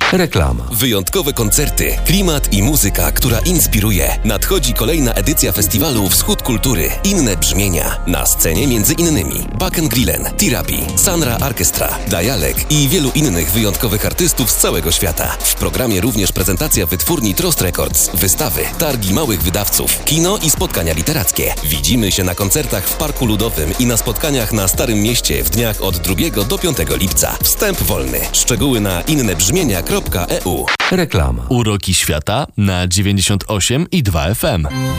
Reklama. Wyjątkowe koncerty, klimat i muzyka, która inspiruje. Nadchodzi kolejna edycja festiwalu Wschód Kultury. Inne brzmienia. Na scenie między innymi Baken Grillen, Therapy, Sanra Orchestra, Dialek i wielu innych wyjątkowych artystów z całego świata. W programie również prezentacja wytwórni Trost Records, wystawy, targi małych wydawców, kino i spotkania literackie. Widzimy się na koncertach w Parku Ludowym i na spotkaniach na Starym Mieście w dniach od 2 do 5 lipca. Wstęp wolny. Szczegóły na innebrzmienia.eu. Reklama. Uroki świata na 98,2 FM.